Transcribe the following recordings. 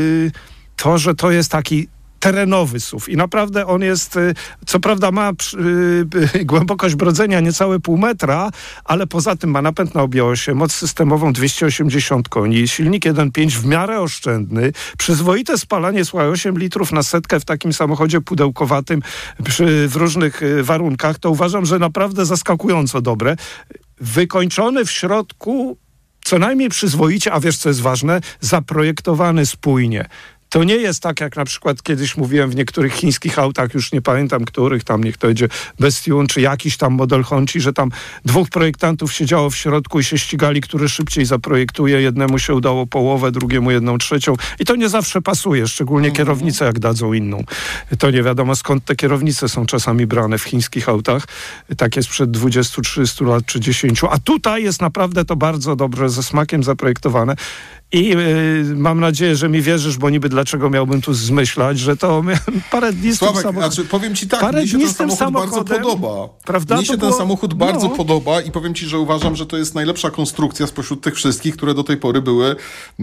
to, że to jest taki terenowy SUV i naprawdę on jest, co prawda ma głębokość brodzenia niecałe pół metra, ale poza tym ma napęd na obie osie, moc systemową 280 koni, silnik 1.5 w miarę oszczędny, przyzwoite spalanie, słuchaj, 8 litrów na setkę w takim samochodzie pudełkowatym w różnych warunkach, to uważam, że naprawdę zaskakująco dobre. Wykończony w środku co najmniej przyzwoicie, a wiesz co jest ważne, zaprojektowany spójnie. To nie jest tak, jak na przykład kiedyś mówiłem w niektórych chińskich autach, już nie pamiętam których, tam niech to będzie Bestune, czy jakiś tam model Honci, że tam dwóch projektantów siedziało w środku i się ścigali, który szybciej zaprojektuje. Jednemu się udało połowę, drugiemu 1/3. I to nie zawsze pasuje, szczególnie kierownice, jak dadzą inną. To nie wiadomo, skąd te kierownice są czasami brane w chińskich autach. Tak jest przed 20-30 lat, czy 10. A tutaj jest naprawdę to bardzo dobrze, ze smakiem zaprojektowane. I mam nadzieję, że mi wierzysz, bo niby dlaczego miałbym tu zmyślać, że to parę dni z tym samochodem. Znaczy, powiem ci tak, mnie się ten samochód bardzo podoba. Prawda? Mnie się ten samochód bardzo podoba i powiem ci, że uważam, że to jest najlepsza konstrukcja spośród tych wszystkich, które do tej pory były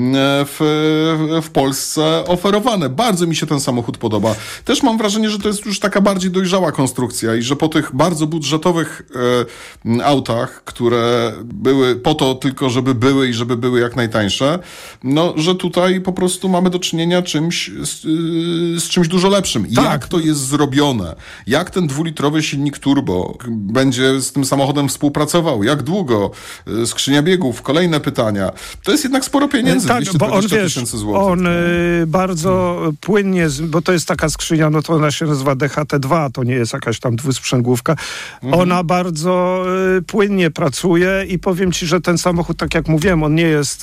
w Polsce oferowane. Bardzo mi się ten samochód podoba. Też mam wrażenie, że to jest już taka bardziej dojrzała konstrukcja i że po tych bardzo budżetowych autach, które były po to tylko, żeby były i żeby były jak najtańsze, no, że tutaj po prostu mamy do czynienia z czymś dużo lepszym. Tak. Jak to jest zrobione? Jak ten 2-litrowy silnik turbo będzie z tym samochodem współpracował? Jak długo? Skrzynia biegów, kolejne pytania. To jest jednak sporo pieniędzy, tak, 220 tysięcy złotych. On bardzo płynnie, bo to jest taka skrzynia, no to ona się nazywa DHT2, to nie jest jakaś tam dwusprzęgłówka. Ona bardzo płynnie pracuje i powiem ci, że ten samochód, tak jak mówiłem, on nie jest...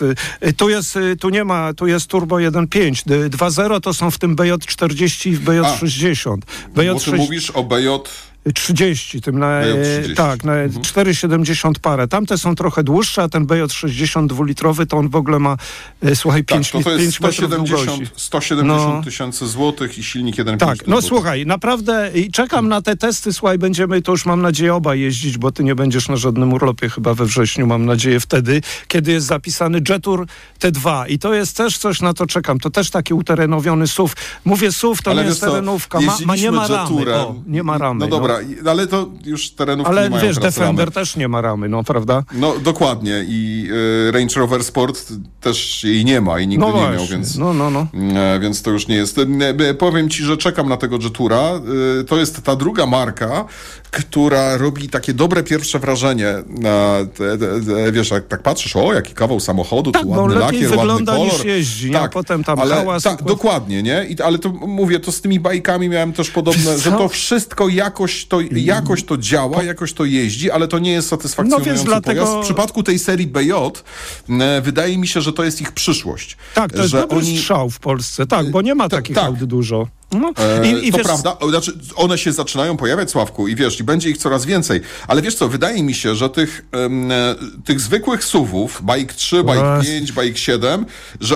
Tu jest turbo 1.5. 2.0 to są w tym BJ40 i w BJ60. Bo ty mówisz o BJ... 30, tym na 30. Tak, na 4,70 parę. Tamte są trochę dłuższe, a ten BJ60 dwulitrowy to on w ogóle ma, słuchaj, 5 to jest 170 tysięcy złotych i silnik 1.5. Tak, no słuchaj, naprawdę i czekam na te testy, słuchaj, będziemy, to już mam nadzieję oba jeździć, bo ty nie będziesz na żadnym urlopie chyba we wrześniu, mam nadzieję wtedy, kiedy jest zapisany Jetour T2 i to jest też coś, na to czekam. To też taki uterenowiony SUV. Mówię SUV, to ale nie jest terenówka, nie ma ramy. Nie ma ramy. No dobra, ale to już terenówki nie mają. Ale wiesz, Defender też nie ma ramy, no prawda? No dokładnie i Range Rover Sport też jej nie ma i nigdy nie miał, więc, więc to już nie jest. Powiem ci, że czekam na tego Jetoura. To jest ta druga marka, która robi takie dobre pierwsze wrażenie. Wiesz, jak tak patrzysz, jaki kawał samochodu, tak, tu ładny lakier, ładny kolor. Niż jeździ, a potem tam hałas. Tak, dokładnie, nie? Ale to mówię, to z tymi bajkami miałem też podobne, że to wszystko jakoś to działa, jakoś to jeździ, ale to nie jest satysfakcjonujący pojazd. W przypadku tej serii BJ wydaje mi się, że to jest ich przyszłość. Tak, to jest dobry strzał w Polsce, tak, bo nie ma takich aut dużo. No. To prawda, znaczy one się zaczynają pojawiać, Sławku, i wiesz, i będzie ich coraz więcej, ale wiesz co, wydaje mi się, że tych zwykłych SUV-ów, Bike 3, Bike 5, Bike 7,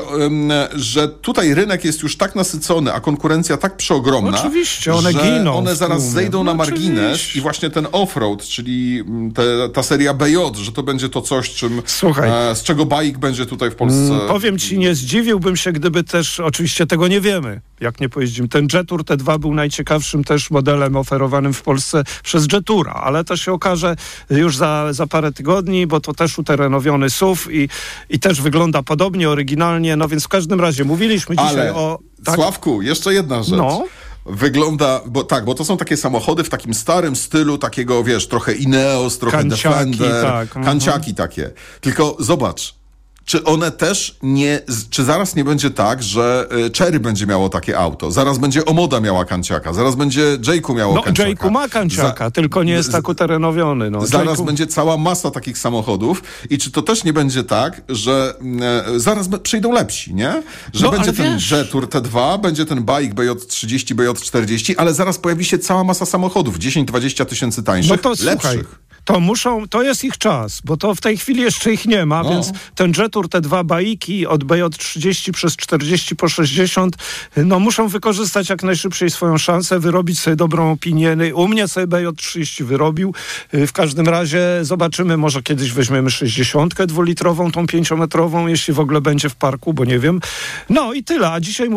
że tutaj rynek jest już tak nasycony, a konkurencja tak przeogromna, oczywiście, one że giną one zaraz zejdą na margines i właśnie ten off-road, czyli ta seria BJ, że to będzie to coś, z czego Bike będzie tutaj w Polsce. Powiem ci, nie zdziwiłbym się, gdyby też, oczywiście tego nie wiemy, jak nie pojeździmy. Ten Jetour T2 był najciekawszym też modelem oferowanym w Polsce przez Jetoura, ale to się okaże już za parę tygodni, bo to też uterenowiony SUV i też wygląda podobnie, oryginalnie, no więc w każdym razie mówiliśmy dzisiaj o... Tak? Sławku, jeszcze jedna rzecz. Wygląda, bo to są takie samochody w takim starym stylu, takiego, wiesz, trochę Ineos, trochę kanciaki, Defender, kanciaki takie. Tylko zobacz, czy one też czy zaraz nie będzie tak, że Chery będzie miało takie auto, zaraz będzie Omoda miała kanciaka, zaraz będzie Jayku miało kanciaka. Jayku ma kanciaka, tylko nie jest tak uterenowiony. Zaraz będzie cała masa takich samochodów i czy to też nie będzie tak, że zaraz przyjdą lepsi, nie? Że będzie ten Jetour T2, będzie ten Bike BJ30, BJ40, ale zaraz pojawi się cała masa samochodów, 10-20 tysięcy tańszych, lepszych. To jest ich czas, bo to w tej chwili jeszcze ich nie ma, więc ten Jetour, te 2 baiki od BJ30 przez 40 po 60, muszą wykorzystać jak najszybciej swoją szansę, wyrobić sobie dobrą opinię. U mnie sobie BJ30 wyrobił. W każdym razie zobaczymy, może kiedyś weźmiemy 60 dwulitrową, tą 5-metrową, jeśli w ogóle będzie w parku, bo nie wiem. No i tyle, a dzisiaj